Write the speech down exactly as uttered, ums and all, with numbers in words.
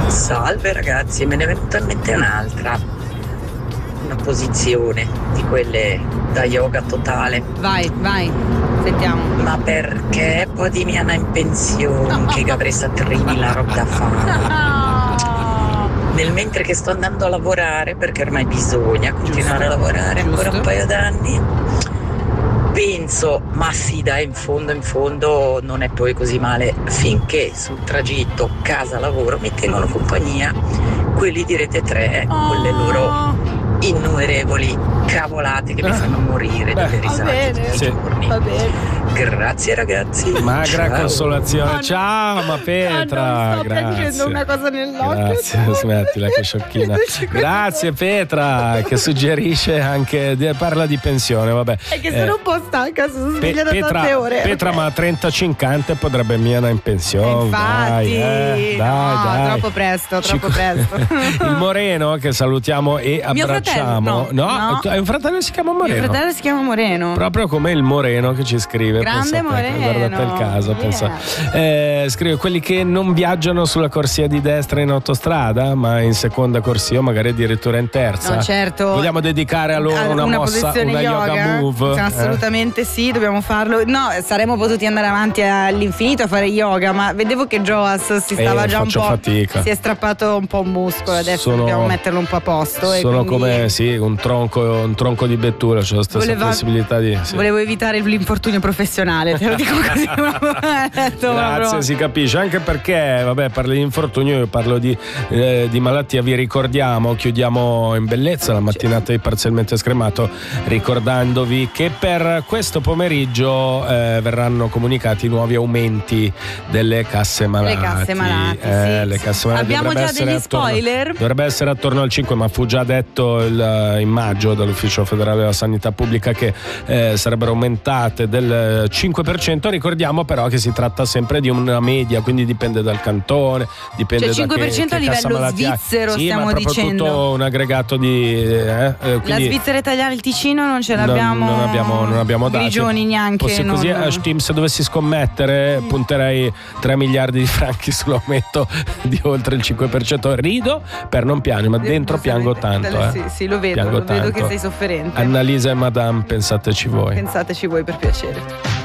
Salve ragazzi, me ne è venuta in mente un'altra. Una posizione di quelle da yoga totale. Vai, vai, sentiamo. Ma perché poi di mia in pensione che avresti a tremila roba da fare? Nel mentre che sto andando a lavorare, perché ormai bisogna continuare a lavorare ancora un paio d'anni, penso, ma sì dai, in fondo in fondo non è poi così male, finché sul tragitto casa-lavoro mi tengono compagnia quelli di Rete tre oh. con le loro innumerevoli cavolate che mi fanno morire dalle risate tutti i giorni. Va bene. Grazie ragazzi. Magra ciao. consolazione. Oh, no. Ciao, ma Petra. Oh, no, sto grazie. piangendo una cosa nell'occhio. Grazie, smettila che sciocchina. Grazie Petra che suggerisce anche parla di pensione, vabbè. È che sono eh, un po' stanca, sono sveglia da Petra, tante ore. Petra okay. ma a trentacinque anni potrebbe miana in pensione. Infatti, dai, eh, dai, no, dai. troppo presto, troppo Ci... presto. Il Moreno che salutiamo e abbracciamo. Mio no, no, no. È un fratello che si chiama Moreno. Mio fratello si chiama Moreno. Proprio come il Moreno che ci scrive. Grande pensate, Moreno. Guardate il caso, yeah. pensa. Eh, scrive quelli che non viaggiano sulla corsia di destra in autostrada, ma in seconda corsia o magari addirittura in terza. No, certo. Vogliamo dedicare a loro una, una mossa, una yoga, yoga move? Assolutamente eh? sì, dobbiamo farlo. No, saremmo potuti andare avanti all'infinito a fare yoga, ma vedevo che Joas si stava eh, già un po'. fatica. Si è strappato un po' un muscolo, adesso sono, dobbiamo metterlo un po' a posto. Sono e quindi... come sì, un tronco, un tronco di bettura, c'è la stessa Voleva... possibilità di. Sì. Volevo evitare l'infortunio professionale, te lo dico così. Grazie, si capisce, anche perché vabbè, parli di infortunio, io parlo di, eh, di malattia. Vi ricordiamo, chiudiamo in bellezza la mattinata di Parzialmente Scremato ricordandovi che per questo pomeriggio eh, verranno comunicati nuovi aumenti delle casse malati. Le casse malati, eh, sì, le casse malati. Abbiamo già degli attorno, spoiler? Dovrebbe essere attorno al cinque, ma fu già detto il, in maggio dall'Ufficio Federale della Sanità Pubblica che eh, sarebbero aumentate del cinque per cento. Ricordiamo però che si tratta sempre di una media, quindi dipende dal cantone, dipende cioè cinque per cento da che, a che livello svizzero, sì, stiamo ma proprio dicendo. Tutto un aggregato di eh, eh, quindi la Svizzera italiana, il Ticino non ce l'abbiamo. Non, non abbiamo, non abbiamo dati. Grigioni neanche. Così, non... così a Steam, se dovessi scommettere, mm. punterei tre miliardi di franchi sull'aumento di oltre il cinque per cento. Rido per non piangere, ma dentro piango tanto. Delle, eh. Sì, sì, lo vedo, piango lo vedo tanto. che sei sofferente. Annalisa e Madame, pensateci voi. Pensateci voi per piacere.